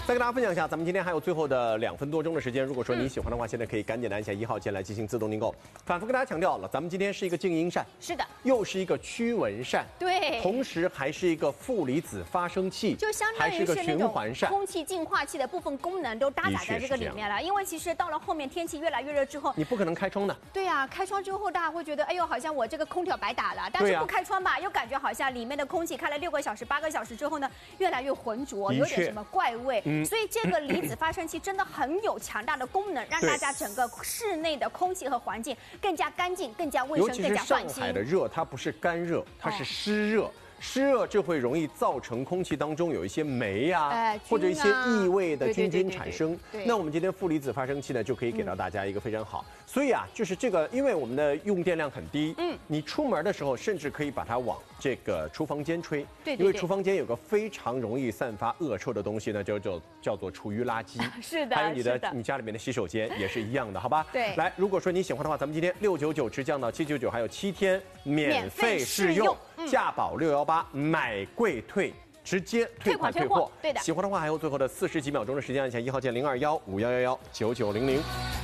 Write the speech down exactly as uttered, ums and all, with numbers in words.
再跟大家分享一下，咱们今天还有最后的两分多钟的时间，如果说你喜欢的话，现在可以赶紧按一下一号键来进行自动订购。反复跟大家强调了，咱们今天是一个静音扇， 是的， 又是一个驱蚊扇， 对， 同时还是一个负离子发生器， 就相当还是个于是那种循环扇。 空气净化器的部分功能都搭载在这个里面了。因为其实到了后面天气越来越热之后， 你不可能开窗的。 对啊，开窗之后大家会觉得，哎呦，好像我这个空调白打了。但是不开窗吧，又感觉好像里面的空气开了六个小时、八个小时之后呢，越来越浑浊，有点什么怪味。嗯，所以这个离子发生器真的很有强大的功能，让大家整个室内的空气和环境更加干净、更加卫生、更加焕新。 上海的热，它不是干热，它是湿热。哦，湿热就会容易造成空气当中有一些霉呀、啊呃、或者一些异味的菌菌产生。那我们今天负离子发生器呢，就可以给到大家一个非常好。嗯、所以啊，就是这个，因为我们的用电量很低，嗯，你出门的时候甚至可以把它往这个厨房间吹，对, 对, 对，因为厨房间有个非常容易散发恶臭的东西呢，就就叫做厨余垃圾。 是的， 还有你的你家里面的洗手间也是一样的，好吧？ 对。 来，如果说你喜欢的话，咱们今天六九九直降到七九九，还有七天免费试用，嗯、价保六幺八，买贵退。直接退款退货， 对的。 喜欢的话还有最后的四十几秒钟的时间，按下一号键零二幺五幺幺幺九九零零。